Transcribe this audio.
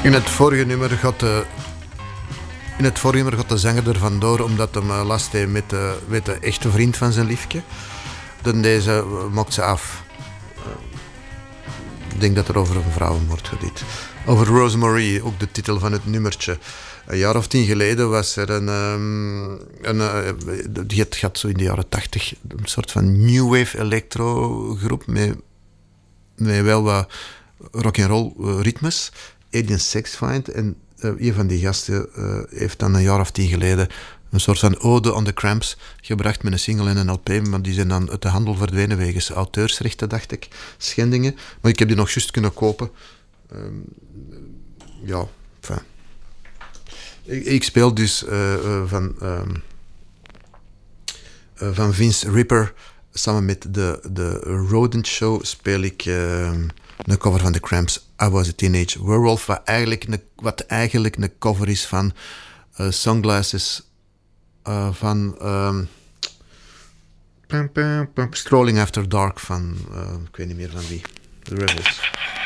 In het vorige nummer gaat de zanger er vandoor omdat hij last heeft met de echte vriend van zijn liefje. Dan deze maakt ze af. Ik denk dat er over een vrouwenmoord gaat. Over Rosemary, ook de titel van het nummertje. Een jaar of 10 geleden was er die had zo in de jaren 80 een soort van new wave electro groep met wel wat rock'n'roll ritmes. Alien Sex Fiend. En een van die gasten heeft dan een jaar of 10 geleden een soort van ode aan de Cramps gebracht met een single en een LP, maar die zijn dan uit de handel verdwenen wegens auteursrechten, dacht ik, schendingen. Maar ik heb die nog juist kunnen kopen. Ik speel dus van Vince Ripper samen met de Rodent Show speel ik een cover van The Cramps, I Was a Teenage Werewolf, wat eigenlijk een cover is van Sunglasses van Strolling After Dark van ik weet niet meer van wie, The Rebels.